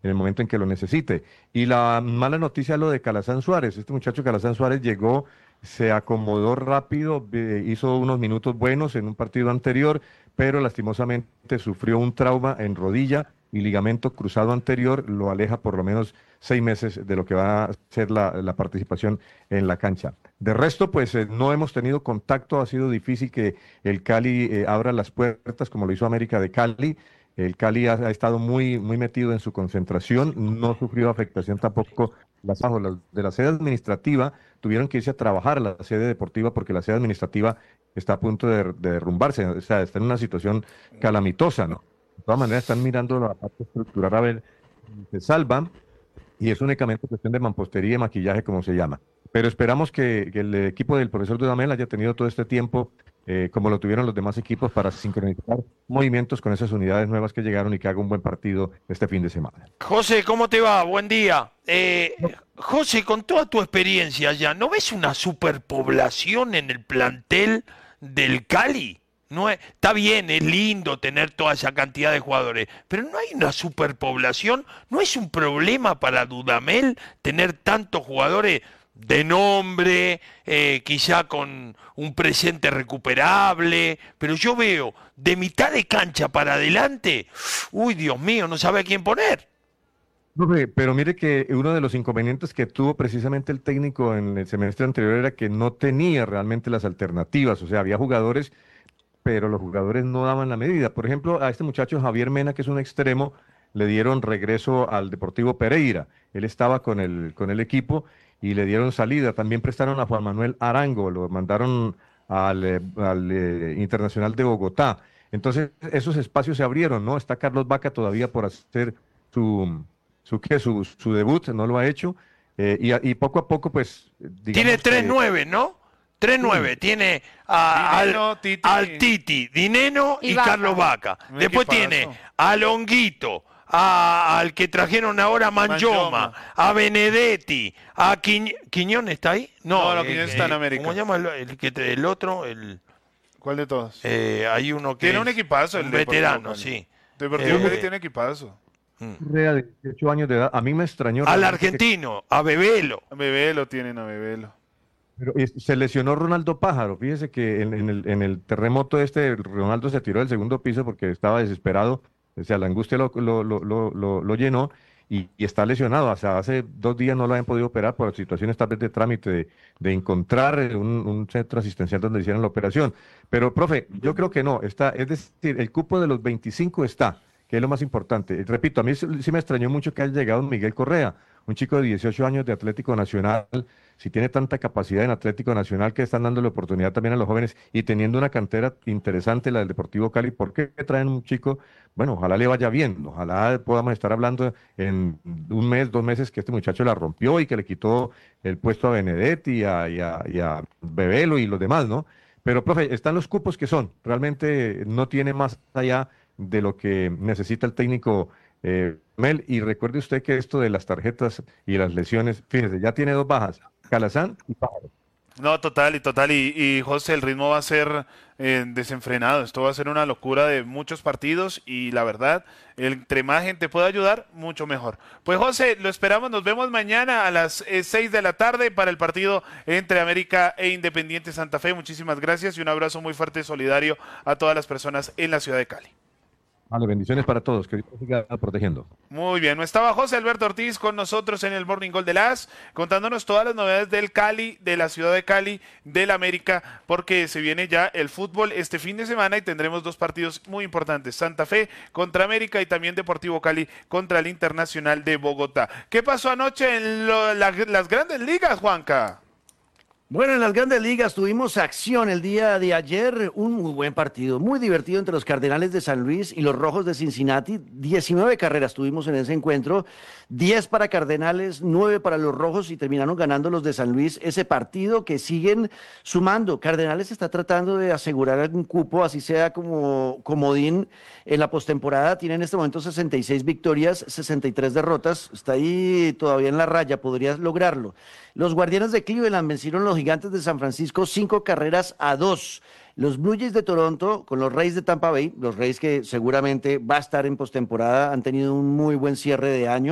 en el momento en que lo necesite. Y la mala noticia es lo de Calazán Suárez. Este muchacho Calazán Suárez llegó, se acomodó rápido, hizo unos minutos buenos en un partido anterior, pero lastimosamente sufrió un trauma en rodilla y ligamento cruzado anterior, lo aleja por lo menos 6 meses de lo que va a ser la participación en la cancha. De resto, pues no hemos tenido contacto, ha sido difícil que el Cali abra las puertas como lo hizo América de Cali. El Cali ha estado muy metido en su concentración, no sufrió afectación tampoco de la sede administrativa, tuvieron que irse a trabajar a la sede deportiva porque la sede administrativa está a punto de derrumbarse, o sea, está en una situación calamitosa, ¿no? De todas maneras, están mirando la parte estructural a ver si se salvan y es únicamente cuestión de mampostería y maquillaje, como se llama. Pero esperamos que el equipo del profesor Dudamel haya tenido todo este tiempo, como lo tuvieron los demás equipos, para sincronizar movimientos con esas unidades nuevas que llegaron y que haga un buen partido este fin de semana. José, ¿cómo te va? Buen día. José, con toda tu experiencia ya, ¿no ves una superpoblación en el plantel del Cali? No está bien, es lindo tener toda esa cantidad de jugadores, pero no hay una superpoblación, no es un problema para Dudamel tener tantos jugadores de nombre, quizá con un presente recuperable, pero yo veo de mitad de cancha para adelante, uy, Dios mío, no sabe a quién poner. Profe, pero mire que uno de los inconvenientes que tuvo precisamente el técnico en el semestre anterior era que no tenía realmente las alternativas, o sea, había jugadores pero los jugadores no daban la medida. Por ejemplo, a este muchacho Javier Mena, que es un extremo, le dieron regreso al Deportivo Pereira. Él estaba con el equipo y le dieron salida. También prestaron a Juan Manuel Arango, lo mandaron al Internacional de Bogotá. Entonces, esos espacios se abrieron, ¿no? Está Carlos Vaca todavía por hacer su debut, no lo ha hecho. Y poco a poco, pues, Tiene digamos tres que... nueve, ¿no? Tres Sí, nueve. Tiene Dineno, Titi. al Titi, Dineno Y y Vaca. Carlos Vaca. Un Después equipazo. tiene a Longuito, al que trajeron ahora Manjoma, Manjoma. a Benedetti, a Quiñón, ¿está ahí? No, Quiñón está en América. ¿Cómo se llama el otro? ¿Cuál de todos? Hay uno que Tiene es un equipazo el un Deportivo veterano, Cali. sí. Deportivo Eh, Cali tiene equipazo. Correa de 18 años de edad. A mí me extrañó Al realmente argentino, a Bebelo. A Bebelo tienen a Bebelo. se lesionó Ronaldo Pájaro. Fíjese que en el terremoto Ronaldo se tiró del segundo piso porque estaba desesperado. O sea, la angustia lo llenó y está lesionado. O sea, hace 2 días no lo habían podido operar por situaciones tal vez de trámite, de encontrar un centro asistencial donde hicieran la operación. Pero, profe, yo creo que no. Es decir, el cupo de los 25 está, que es lo más importante. Repito, a mí sí me extrañó mucho que haya llegado Miguel Correa, un chico de 18 años de Atlético Nacional. Si tiene tanta capacidad en Atlético Nacional, que están dando la oportunidad también a los jóvenes y teniendo una cantera interesante, la del Deportivo Cali, ¿por qué traen un chico? Bueno, ojalá le vaya bien, ojalá podamos estar hablando en un mes, 2 meses, que este muchacho la rompió y que le quitó el puesto a Benedetti y a Bebelo y los demás, ¿no? Pero, profe, están los cupos que son, realmente no tiene más allá de lo que necesita el técnico Mel. Y recuerde usted que esto de las tarjetas y las lesiones, fíjese, ya tiene 2 bajas, Calazán y Pájaro. No, total. Y José, el ritmo va a ser desenfrenado. Esto va a ser una locura de muchos partidos y la verdad, entre más gente pueda ayudar, mucho mejor. Pues José, lo esperamos. Nos vemos mañana a las 6 de la tarde para el partido entre América e Independiente Santa Fe. Muchísimas gracias y un abrazo muy fuerte y solidario a todas las personas en la ciudad de Cali. Vale, bendiciones para todos, que Dios los siga protegiendo. Muy bien, no estaba José Alberto Ortiz con nosotros en el Morning Call de las, contándonos todas las novedades del Cali, de la ciudad de Cali, del América, porque se viene ya el fútbol este fin de semana y tendremos 2 partidos muy importantes, Santa Fe contra América y también Deportivo Cali contra el Internacional de Bogotá. ¿Qué pasó anoche en las grandes ligas, Juanca? Bueno, en las grandes ligas tuvimos acción el día de ayer, un muy buen partido, muy divertido entre los Cardenales de San Luis y los Rojos de Cincinnati. 19 carreras tuvimos en ese encuentro, 10 para Cardenales, 9 para los Rojos y terminaron ganando los de San Luis ese partido que siguen sumando. Cardenales está tratando de asegurar algún cupo, así sea como comodín en la postemporada. Tiene en este momento 66 victorias, 63 derrotas, está ahí todavía en la raya, podría lograrlo. Los Guardianes de Cleveland vencieron a los Gigantes de San Francisco 5 carreras a 2. Los Blue Jays de Toronto con los Rays de Tampa Bay, los Rays que seguramente va a estar en postemporada, han tenido un muy buen cierre de año.